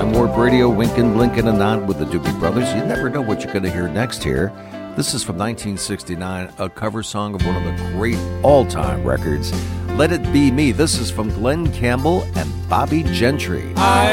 I'm Ward Radio, winking, blinking, and nod with the Doobie Brothers. You never know what you're going to hear next here. This is from 1969, a cover song of one of the great all-time records, Let It Be Me. This is from Glenn Campbell and Bobby Gentry. I